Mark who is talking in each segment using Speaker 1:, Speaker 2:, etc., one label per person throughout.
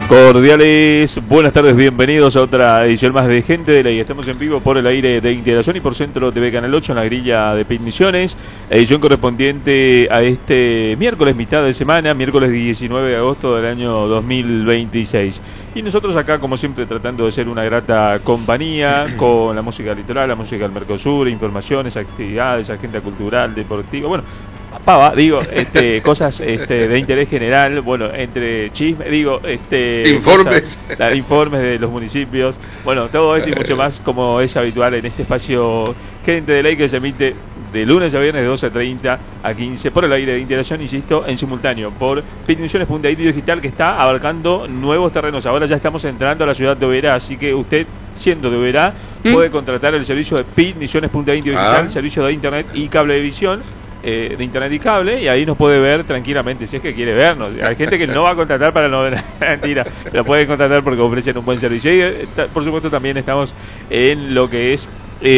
Speaker 1: Cordiales, buenas tardes, bienvenidos a otra edición más de Gente de Ley. Estamos en vivo por el aire de Integración y por Centro TV Canal 8 en la grilla de PIT Misiones, edición correspondiente a este miércoles, mitad de semana, miércoles 19 de agosto del año 2026. Y nosotros acá, como siempre, tratando de ser una grata compañía con la música litoral, la música del Mercosur, informaciones, actividades, agenda cultural, deportiva, bueno, cosas de interés general, bueno, entre chisme,
Speaker 2: informes.
Speaker 1: Informes de los municipios, bueno, todo esto y mucho más como es habitual en este espacio Gente de Ley que se emite de lunes a viernes de 12:30 a 15 por el aire de Integración, insisto, en simultáneo por pitmisiones.id digital, que está abarcando nuevos terrenos. Ahora ya estamos entrando a la ciudad de Oberá, así que usted, siendo de Oberá, puede contratar el servicio de pitmisiones.id digital, servicio de internet y cablevisión, de internet y cable, y ahí nos puede ver tranquilamente si es que quiere vernos. Hay gente que no va a contratar para no ver, mentira, pero puede contratar porque ofrecen un buen servicio. Y por supuesto también estamos en lo que es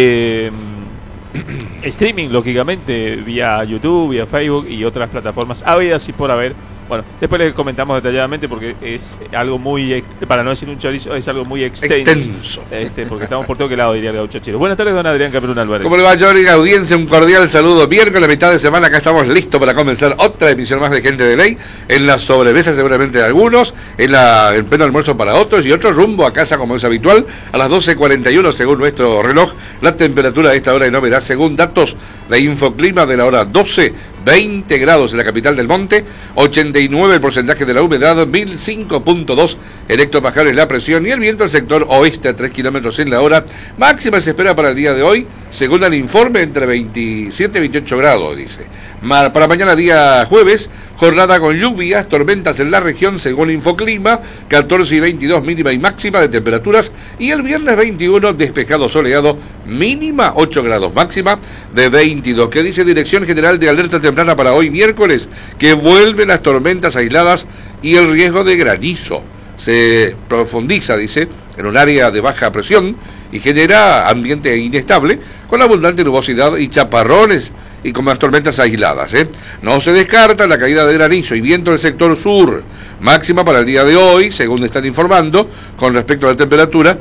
Speaker 1: streaming, lógicamente, vía YouTube, vía Facebook y otras plataformas habidas y por haber. Bueno, después les comentamos detalladamente porque es algo muy, para no decir un chorizo, es algo muy extenso. Porque estamos por todo que lado, diría el gaucho chino. Buenas tardes, don Adrián Caperún Álvarez.
Speaker 2: ¿Cómo le va, Jordi? Audiencia, un cordial saludo. Miércoles, mitad de semana, acá estamos listos para comenzar otra emisión más de Gente de Ley. En la sobremesa seguramente de algunos, en pleno almuerzo para otros y otros, rumbo a casa como es habitual, a las 12:41 según nuestro reloj. La temperatura de esta hora no verá, según datos de Infoclima de la hora 12, 20 grados en la capital del monte, 89 el porcentaje de la humedad, 1005.2 hectopascales la presión y el viento del sector oeste a 3 kilómetros en la hora. Máxima se espera para el día de hoy, según el informe, entre 27 y 28 grados, dice. Para mañana, día jueves, jornada con lluvias, tormentas en la región, según Infoclima, 14 y 22 mínima y máxima de temperaturas, y el viernes 21, despejado soleado, mínima 8 grados, máxima de 22. ¿Qué dice Dirección General de Alerta Temprana para hoy miércoles? Que vuelven las tormentas aisladas y el riesgo de granizo. Se profundiza, dice, en un área de baja presión y genera ambiente inestable con abundante nubosidad y chaparrones y con las tormentas aisladas. No se descarta la caída de granizo y viento del sector sur. Máxima para el día de hoy, según están informando, con respecto a la temperatura,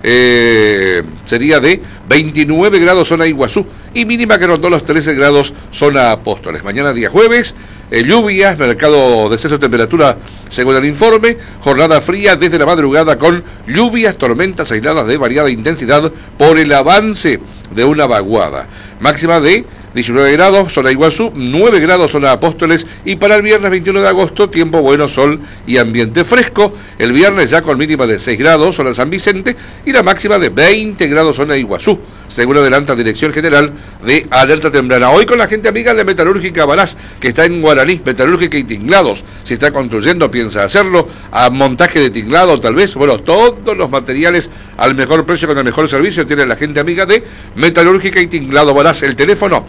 Speaker 2: sería de 29 grados zona Iguazú y mínima que rondó los 13 grados zona Apóstoles. Mañana día jueves, lluvias, mercado de exceso de temperatura según el informe, jornada fría desde la madrugada con lluvias, tormentas aisladas de variada intensidad por el avance de una vaguada. Máxima de 19 grados, zona Iguazú, 9 grados, zona Apóstoles, y para el viernes 21 de agosto, tiempo bueno, sol y ambiente fresco. El viernes ya con mínima de 6 grados, zona San Vicente, y la máxima de 20 grados, zona Iguazú, según adelanta Dirección General de Alerta Temprana. Hoy con la gente amiga de Metalúrgica Balás, que está en Guaraní, metalúrgica y tinglados. Si está construyendo, piensa hacerlo, a montaje de tinglados tal vez, bueno, todos los materiales al mejor precio con el mejor servicio tiene la gente amiga de Metalúrgica y Tinglado Balás. El teléfono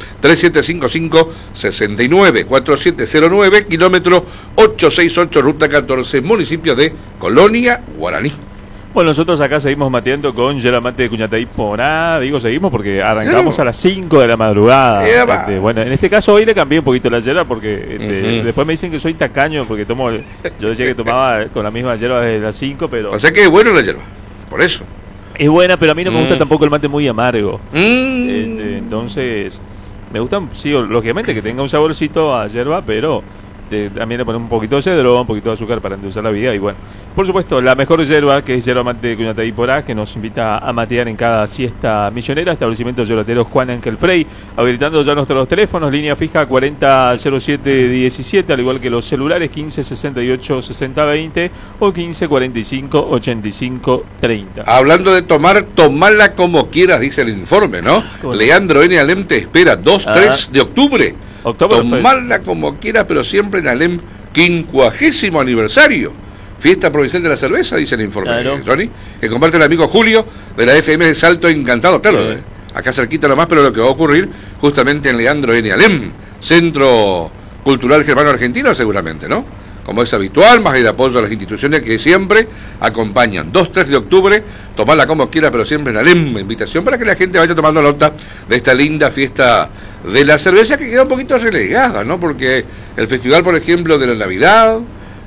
Speaker 2: 3755-694709, kilómetro 868, ruta 14, municipio de Colonia, Guaraní.
Speaker 1: Bueno, nosotros acá seguimos mateando con yerba mate de Cuñataí Porá. Digo seguimos porque arrancamos a las 5 de la madrugada. Bueno, en este caso hoy le cambié un poquito la yerba porque después me dicen que soy tacaño porque yo decía que tomaba con la misma yerba desde las 5, pero...
Speaker 2: O sea que es bueno la yerba, por eso.
Speaker 1: Es buena, pero a mí no me gusta tampoco el mate muy amargo. Entonces, me gusta, sí, lógicamente que tenga un saborcito a yerba, pero... también le ponemos un poquito de cedro, un poquito de azúcar para endulzar la vida. Y bueno, por supuesto, la mejor yerba, que es yerba mate de Cuñataí Porá, que nos invita a matear en cada siesta misionera. Establecimiento yerbatero Juan Ángel Frey, habilitando ya nuestros teléfonos, línea fija 400717, al igual que los celulares 1568-6020 o 1545-8530.
Speaker 2: Hablando de tomar, tomala como quieras, dice el informe, ¿no? Leandro N. Alem te espera 2-3 de octubre. Tomarla como quiera, pero siempre en Alem, 50º aniversario. Fiesta Provincial de la Cerveza, dice el informe, claro. Johnny, que comparte el amigo Julio de la FM de Salto Encantado. Claro, acá cerquita nomás, pero lo que va a ocurrir justamente en Leandro N. Alem, Centro Cultural Germano Argentino, seguramente, ¿no? Como es habitual, más el apoyo a las instituciones que siempre acompañan. 2-3 de octubre, tomarla como quiera, pero siempre en Alem. Invitación para que la gente vaya tomando nota de esta linda fiesta de la cerveza que queda un poquito relegada, ¿no? Porque el festival, por ejemplo, de la Navidad,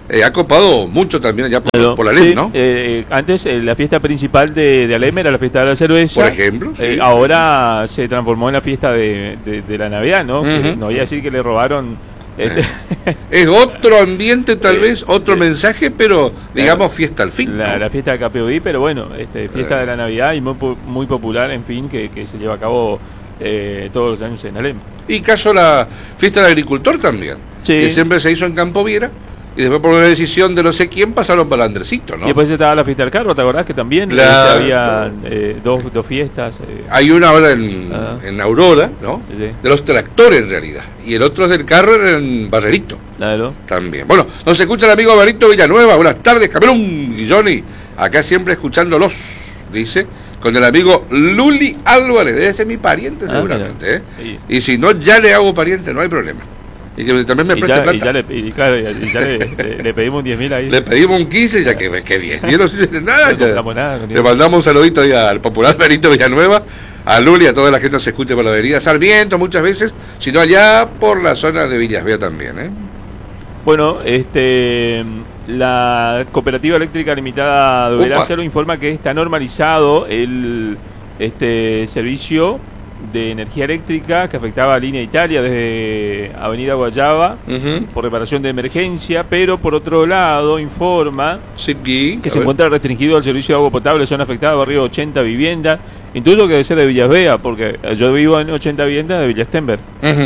Speaker 2: ha copado mucho también allá por la LEM,
Speaker 1: sí,
Speaker 2: ¿no?
Speaker 1: Antes la fiesta principal de Alem era la fiesta de la cerveza.
Speaker 2: Por ejemplo. Sí,
Speaker 1: ahora se transformó en la fiesta de la Navidad, ¿no?
Speaker 2: Uh-huh.
Speaker 1: No voy a decir que le robaron...
Speaker 2: Es otro ambiente, tal vez, otro mensaje, pero digamos fiesta al fin, ¿no?
Speaker 1: La fiesta de KPOI, pero bueno, fiesta de la Navidad y muy popular, en fin, que se lleva a cabo todos los años en Alem.
Speaker 2: Y caso la fiesta del agricultor también,
Speaker 1: sí,
Speaker 2: que siempre se hizo en Campo Viera, y después por una decisión de no sé quién pasaron para Andresito, ¿no?
Speaker 1: Y después estaba la fiesta del carro, ¿te acordás? Que también había dos fiestas.
Speaker 2: Hay una ahora en Aurora, ¿no?
Speaker 1: Sí, sí.
Speaker 2: De los tractores en realidad, y el otro es del carro en Barrerito.
Speaker 1: Claro.
Speaker 2: También. Bueno, nos escucha el amigo Barito Villanueva. Buenas tardes, Camerún y Johnny. Acá siempre escuchándolos, dice, con el amigo Luli Álvarez. Debe ser mi pariente seguramente,
Speaker 1: sí.
Speaker 2: Y si no, ya le hago pariente, no hay problema. Y que también me preste plata.
Speaker 1: Y ya le pedimos 10.000 ahí.
Speaker 2: Le pedimos un 15, ya que 10 no sirve de nada. Le mandamos un saludito ahí al popular Barito Villanueva, a Luli, a toda la gente que nos escucha por la avenida Sarmiento muchas veces, sino allá por la zona de Villasbea también,
Speaker 1: Bueno, la Cooperativa Eléctrica Limitada de Veracero informa que está normalizado el servicio de energía eléctrica que afectaba a Línea Italia desde Avenida Guayaba por reparación de emergencia, pero por otro lado informa que se encuentra restringido el servicio de agua potable, zona afectada, barrio 80 viviendas, intuyo que debe ser de Villasbea, porque yo vivo en 80 viviendas de Villa Stenberg.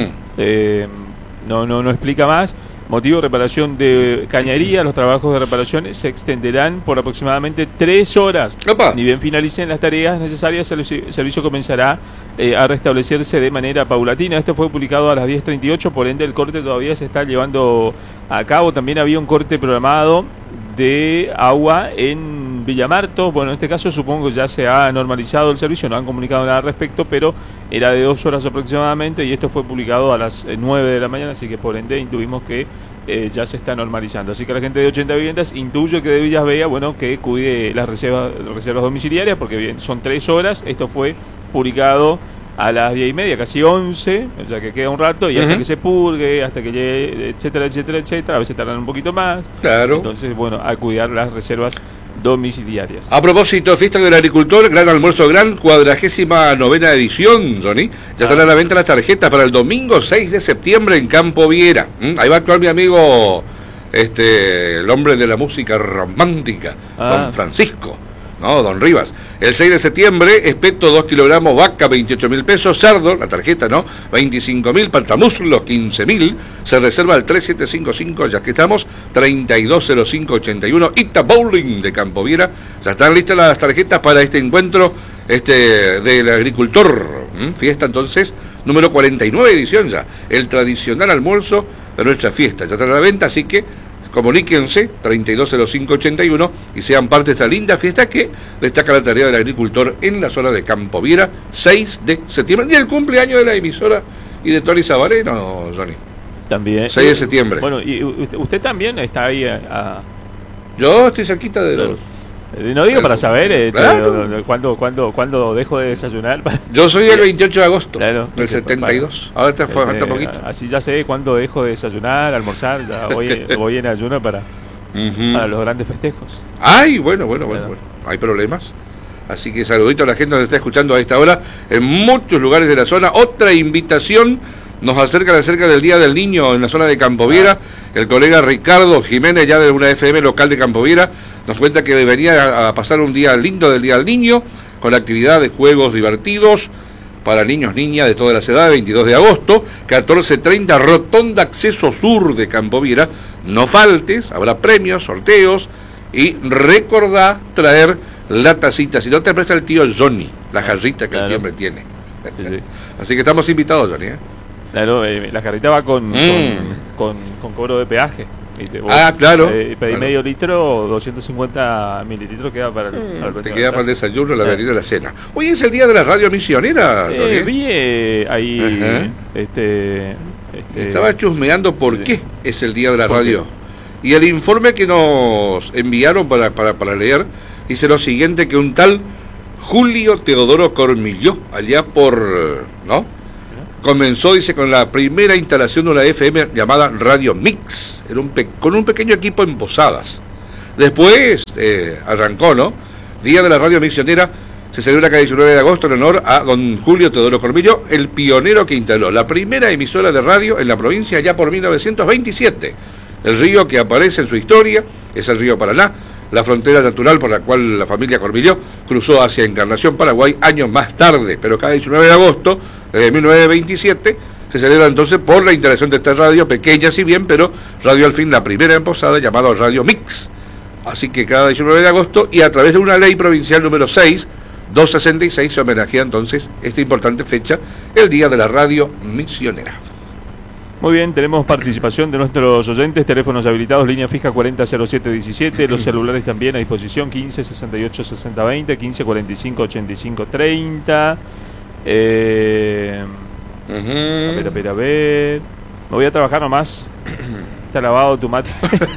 Speaker 1: No explica más. Motivo de reparación de cañería. Los trabajos de reparación se extenderán por aproximadamente 3 horas.
Speaker 2: ¡Opa!
Speaker 1: Ni bien finalicen las tareas necesarias, el servicio comenzará a restablecerse de manera paulatina. Esto fue publicado a las 10:38, por ende el corte todavía se está llevando a cabo. También había un corte programado de agua en Villamarto. Bueno, en este caso supongo que ya se ha normalizado el servicio, no han comunicado nada al respecto, pero era de 2 horas aproximadamente y esto fue publicado a las 9 de la mañana, así que por ende intuvimos que ya se está normalizando. Así que la gente de 80 viviendas intuyo que de Villasbea, bueno, que cuide las reservas domiciliarias, porque bien, son 3 horas, esto fue publicado a las 10:30, casi 11, o sea que queda un rato, y hasta que se purgue, hasta que llegue, etcétera, etcétera, etcétera, a veces tardan un poquito más.
Speaker 2: Claro.
Speaker 1: Entonces, bueno, a cuidar las reservas domiciliarias.
Speaker 2: A propósito, fiesta del agricultor, gran almuerzo gran, 49ª edición, Johnny. Ya están a la venta las tarjetas para el domingo 6 de septiembre en Campo Viera. Ahí va a actuar mi amigo, el hombre de la música romántica, don Francisco. No, don Rivas. El 6 de septiembre, espeto 2 kilogramos, vaca 28.000 pesos, cerdo, la tarjeta, ¿no? 25.000, paltamuslo 15.000, se reserva al 3755, ya que estamos, 320581, Ita Bowling de Campo Viera. Ya están listas las tarjetas para este encuentro del agricultor. Fiesta entonces, número 49 edición ya, el tradicional almuerzo de nuestra fiesta. Ya está a la venta, así que comuníquense 320581 y sean parte de esta linda fiesta que destaca la tarea del agricultor en la zona de Campo Viera, 6 de septiembre, y el cumpleaños de la emisora y de Tony Sabareno, Johnny.
Speaker 1: También.
Speaker 2: 6 de septiembre.
Speaker 1: Bueno, y usted también está ahí
Speaker 2: Yo estoy cerquita de los...
Speaker 1: No digo para saber
Speaker 2: claro.
Speaker 1: cuándo dejo de desayunar.
Speaker 2: Yo soy el 28 de agosto,
Speaker 1: claro,
Speaker 2: del 72. Ahora te falta poquito.
Speaker 1: Así ya sé cuándo dejo de desayunar, almorzar. Ya voy en ayuno para los grandes festejos.
Speaker 2: Ay, bueno. Hay problemas. Así que saludito a la gente que nos está escuchando a esta hora en muchos lugares de la zona. Otra invitación nos acerca del Día del Niño en la zona de Campo Viera. El colega Ricardo Jiménez, ya de una FM local de Campo Viera, nos cuenta que debería a pasar un día lindo del Día del Niño, con la actividad de juegos divertidos para niños, niñas de todas las edades, 22 de agosto, 14:30, Rotonda Acceso Sur de Campo Viera. No faltes, habrá premios, sorteos, y recordá traer la tacita, si no te presta el tío Johnny, la jarrita que siempre tiene.
Speaker 1: Sí.
Speaker 2: Así que estamos invitados, Johnny.
Speaker 1: Claro, la jarrita va con cobro de peaje.
Speaker 2: Claro.
Speaker 1: Pedí medio litro, 250 mililitros queda para el
Speaker 2: te queda para el desayuno, la bebida y la cena. Hoy es el día de la radio misionera.
Speaker 1: Vi ahí
Speaker 2: estaba chusmeando por qué es el día de la radio. Y el informe que nos enviaron para leer dice lo siguiente, que un tal Julio Teodoro Cormilló, allá por comenzó, dice, con la primera instalación de una FM llamada Radio Mix, con un pequeño equipo en Posadas. Después arrancó, ¿no? Día de la Radio Misionera, se celebra cada 19 de agosto en honor a don Julio Teodoro Corbillo, el pionero que instaló la primera emisora de radio en la provincia ya por 1927. El río que aparece en su historia es el río Paraná, la frontera natural por la cual la familia Corbillo cruzó hacia Encarnación, Paraguay, años más tarde. Pero cada 19 de agosto, desde 1927, se celebra entonces por la instalación de esta radio, pequeña si bien, pero radio al fin, la primera en Posada, llamada Radio Mix. Así que cada 19 de agosto, y a través de una ley provincial número 6/266, se homenajea entonces esta importante fecha, el Día de la Radio Misionera.
Speaker 1: Muy bien, tenemos participación de nuestros oyentes, teléfonos habilitados, línea fija 400717, los celulares también a disposición, 15 68 60 20, 15 45 85 30. A ver. Me voy a trabajar nomás. Está lavado tu mate.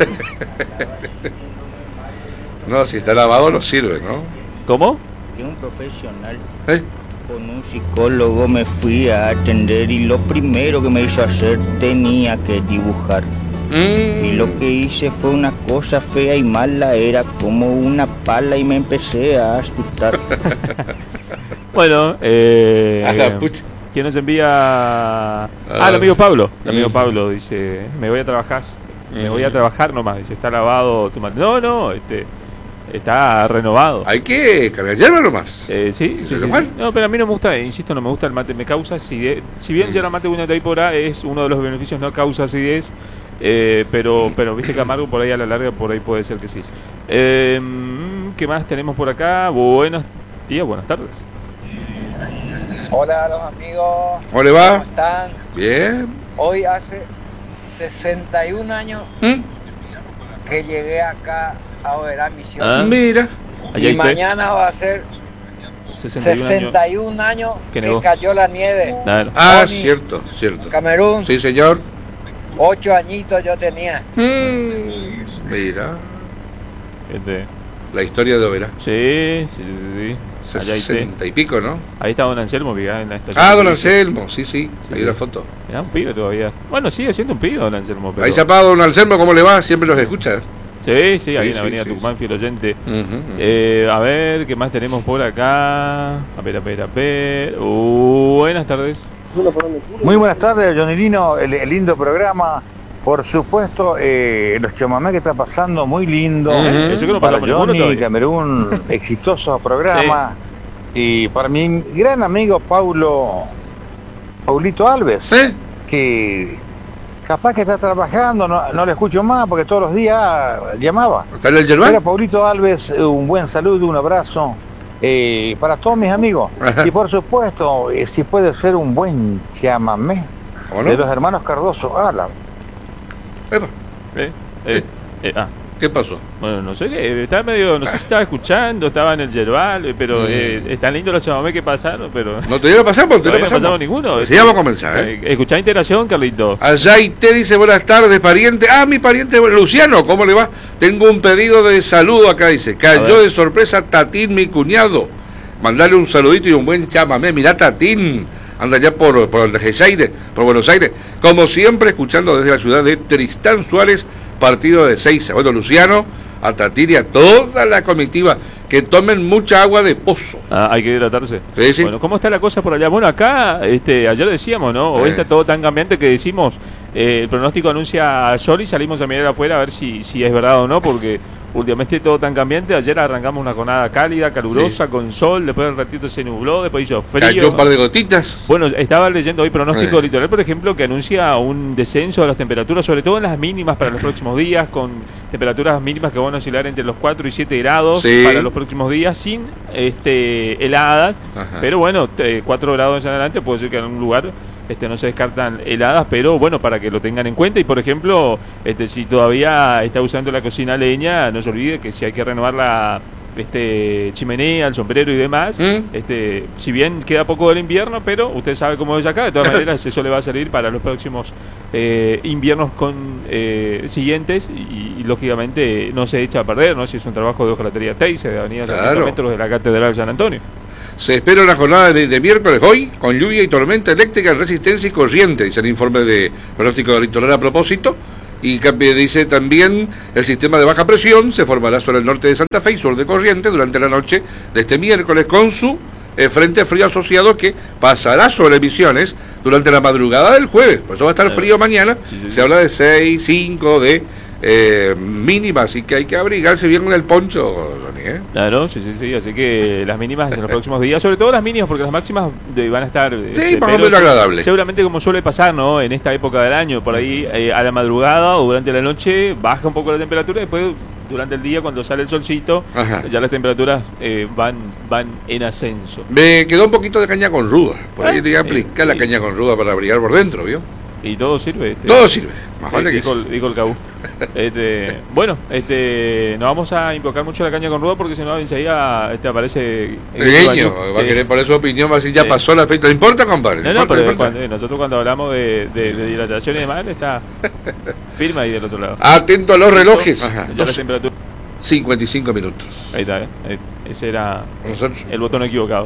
Speaker 2: No, si está lavado no sirve, ¿no?
Speaker 1: ¿Cómo?
Speaker 3: Que un profesional. Con un psicólogo me fui a atender y lo primero que me hizo hacer tenía que dibujar. Y lo que hice fue una cosa fea y mala, era como una pala y me empecé a asustar.
Speaker 1: Bueno, ¿quién nos envía? El amigo Pablo. El amigo Pablo dice, me voy a trabajar nomás, dice, está lavado tu mate. No, está renovado.
Speaker 2: Hay que cargar hierba nomás.
Speaker 1: Sí. No, pero a mí no me gusta, insisto, no me gusta el mate, me causa acidez. Si bien yerba mate una por es uno de los beneficios, no causa acidez, pero viste que amargo por ahí a la larga, por ahí puede ser que sí. ¿Qué más tenemos por acá? Buenos días, buenas tardes.
Speaker 4: Hola a los amigos.
Speaker 2: ¿Cómo le va?
Speaker 4: ¿Cómo están?
Speaker 2: Bien.
Speaker 4: Hoy hace 61 años que llegué acá a Oberá Misión.
Speaker 2: Mira.
Speaker 4: Y mañana va a ser 61 años que cayó la nieve.
Speaker 1: Claro.
Speaker 2: Cierto.
Speaker 4: Camerún.
Speaker 2: Sí, señor.
Speaker 4: 8 añitos yo tenía.
Speaker 2: Mira. La historia de Oberá.
Speaker 1: Sí.
Speaker 2: 60 y pico, ¿no?
Speaker 1: Ahí está don Anselmo, que en la estación.
Speaker 2: Don Anselmo, sí. Ahí la foto.
Speaker 1: Era un pibe todavía. Bueno, sigue siendo un pibe don Anselmo. Pero...
Speaker 2: Ahí chapado don Anselmo, ¿cómo le va? Siempre los escucha.
Speaker 1: Sí, ahí en la avenida Tucumán, fiel oyente. A ver, ¿qué más tenemos por acá? A ver. Buenas tardes.
Speaker 5: Muy buenas tardes, Johnny Lino, el lindo programa. Por supuesto, los chamamé que está pasando, muy lindo.
Speaker 1: Eso que no
Speaker 5: para
Speaker 1: pasa
Speaker 5: Johnny, Camerún, exitoso programa. Sí. Y para mi gran amigo Paulito Alves, que capaz que está trabajando, no le escucho más porque todos los días llamaba.
Speaker 2: ¿Está en el Yerbal?
Speaker 5: Pero Paulito Alves, un buen saludo, un abrazo para todos mis amigos. Y por supuesto, si puede ser un buen chamamé de los hermanos Cardoso.
Speaker 2: ¿Qué pasó?
Speaker 1: Bueno, no sé qué, estaba medio, no sé si estaba escuchando, estaba en el Yerbal, pero están lindos los chamamés que pasaron, pero...
Speaker 2: No te lo pasamos,
Speaker 1: no pasamos ninguno.
Speaker 2: Sí, vamos a comenzar,
Speaker 1: Escuchá Integración, Carlito.
Speaker 2: Allá y te dice, buenas tardes, pariente. Mi pariente Luciano, ¿cómo le va? Tengo un pedido de saludo acá, dice. Cayó de sorpresa Tatín, mi cuñado. Mandarle un saludito y un buen chamamé. Mirá, Tatín, anda ya por Buenos Aires. Como siempre, escuchando desde la ciudad de Tristán Suárez, partido de Seiza. Bueno, Luciano, a Tatín y a toda la comitiva, que tomen mucha agua de pozo.
Speaker 1: Hay que hidratarse.
Speaker 2: Sí.
Speaker 1: Bueno, ¿cómo está la cosa por allá? Bueno, acá, ayer decíamos, ¿no? Hoy está todo tan cambiante que decimos, el pronóstico anuncia sol y salimos a mirar afuera a ver si es verdad o no, porque últimamente todo tan cambiante. Ayer arrancamos una jornada cálida, calurosa, con sol, después del ratito se nubló, después hizo frío.
Speaker 2: Cayó un par de gotitas.
Speaker 1: Bueno, estaba leyendo hoy pronóstico litoral, por ejemplo, que anuncia un descenso de las temperaturas, sobre todo en las mínimas para los próximos días, con temperaturas mínimas que van a oscilar entre los 4 y 7 grados para los próximos días, sin heladas, pero bueno, 4 grados en adelante, puede ser que en algún lugar no se descartan heladas, pero bueno, para que lo tengan en cuenta. Y por ejemplo, si todavía está usando la cocina a leña, no se olvide que si hay que renovar la chimenea, el sombrero y demás, si bien queda poco del invierno, pero usted sabe cómo es acá, de todas maneras eso le va a servir para los próximos inviernos siguientes y lógicamente no se echa a perder, ¿no? Si es un trabajo de hojalatería Teise, de Avenida San Metros de la Catedral de San Antonio.
Speaker 2: Se espera una jornada de miércoles hoy, con lluvia y tormenta eléctrica en resistencia y corriente, dice el informe de pronóstico del litoral a propósito. Y dice también, el sistema de baja presión se formará sobre el norte de Santa Fe y sur de Corrientes durante la noche de este miércoles, con su frente frío asociado que pasará sobre Misiones durante la madrugada del jueves. Por eso va a estar frío mañana. Se habla de 6, 5 de mínima, así que hay que abrigarse bien con el poncho, Dani, ¿eh?
Speaker 1: Claro, sí, así que las mínimas en los próximos días, sobre todo las mínimas, porque las máximas van a estar
Speaker 2: más o menos agradables.
Speaker 1: Seguramente como suele pasar, ¿no? En esta época del año, por ahí a la madrugada o durante la noche baja un poco la temperatura, después durante el día cuando sale el solcito, ya las temperaturas van en ascenso.
Speaker 2: Me quedó un poquito de caña con ruda, por ahí le voy a aplicar la caña con ruda para abrigar por dentro, ¿vio?
Speaker 1: Y todo sirve.
Speaker 2: Todo sirve. Más vale que
Speaker 1: dijo el Cabú. Bueno, nos vamos a invocar mucho la caña con ruda porque si no enseguida aparece
Speaker 2: pequeño, va a querer poner su opinión, va a decir ya pasó la fecha. ¿No importa, compadre?
Speaker 1: No, pero nosotros cuando hablamos de dilatación y demás está firme ahí del otro lado.
Speaker 2: Atento a los relojes.
Speaker 1: Ya la temperatura
Speaker 2: 55 minutos.
Speaker 1: Ahí está, ese era el botón equivocado.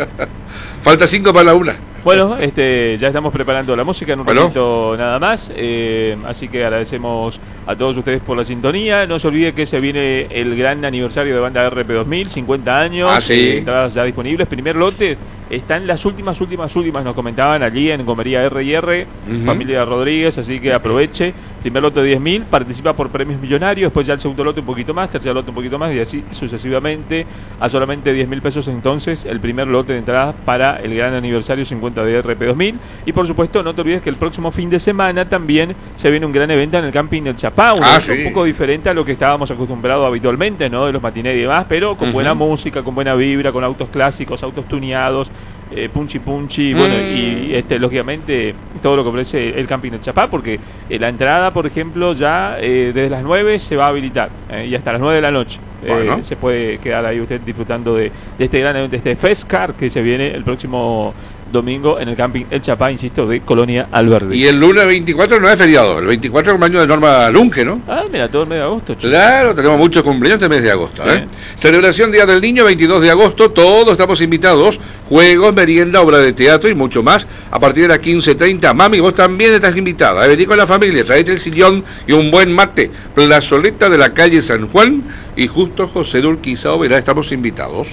Speaker 2: Falta 5 para la 1.
Speaker 1: Bueno, ya estamos preparando la música en un ratito nada más, así que agradecemos a todos ustedes por la sintonía. No se olvide que se viene el gran aniversario de Banda RP2000, 50 años, entradas ya disponibles, primer lote. Están las últimas, nos comentaban allí en Gomería R&R, familia Rodríguez, así que aproveche. Primer lote de 10.000, participa por premios millonarios, después ya el segundo lote un poquito más, tercer lote un poquito más y así sucesivamente. A solamente 10.000 pesos entonces el primer lote de entradas para el gran aniversario 50 de RP2000. Y por supuesto no te olvides que el próximo fin de semana también se viene un gran evento en el camping El Chapá, un poco diferente a lo que estábamos acostumbrados habitualmente, ¿no? De los matinés y demás, pero con buena música, con buena vibra, con autos clásicos, autos tuneados. Punchi, bueno, y lógicamente todo lo que ofrece el camping El Chapá, porque la entrada, por ejemplo, ya desde las 9 se va a habilitar y hasta las 9 de la noche se puede quedar ahí usted disfrutando de este gran evento, este Festcar que se viene el próximo domingo en el camping El Chapá, insisto, de Colonia Alberdi.
Speaker 2: Y el lunes 24 no es feriado, el 24 es el año de Norma Lunge, ¿no?
Speaker 1: Mira, todo el mes de agosto, chico.
Speaker 2: Claro, tenemos muchos cumpleaños este mes de agosto, Celebración Día del Niño, 22 de agosto, todos estamos invitados, juegos, merienda, obra de teatro y mucho más, a partir de las 15:30. Mami, vos también estás invitada, vení con la familia, traete el sillón y un buen mate. Plazoleta de la calle San Juan y justo José de Urquiza, verá, estamos invitados.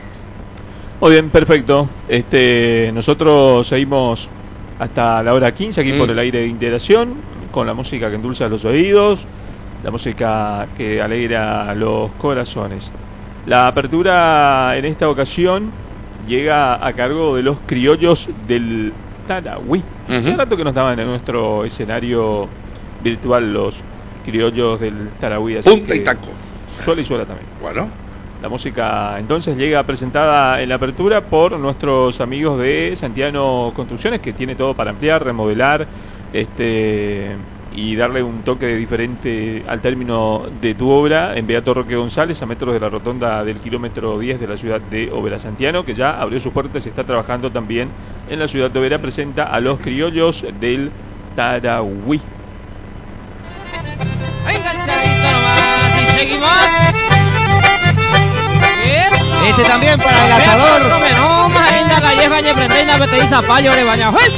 Speaker 1: Muy bien, perfecto. Nosotros seguimos hasta la hora 15 aquí por el aire de integración, con la música que endulza los oídos, la música que alegra los corazones. La apertura en esta ocasión llega a cargo de los criollos del Tarahui. Hace rato que nos daban en nuestro escenario virtual los criollos del Tarahui.
Speaker 2: Punta y taco.
Speaker 1: Suela y suela también.
Speaker 2: Bueno.
Speaker 1: La música entonces llega presentada en la apertura por nuestros amigos de Santiano Construcciones, que tiene todo para ampliar, remodelar y darle un toque diferente al término de tu obra en Beato Roque González, a metros de la rotonda del kilómetro 10 de la ciudad de Oberá. Santiano, que ya abrió sus puertas y está trabajando también en la ciudad de Oberá, presenta a los criollos del Tarahui.
Speaker 6: Enganchadito nomás y seguimos. También para el asador.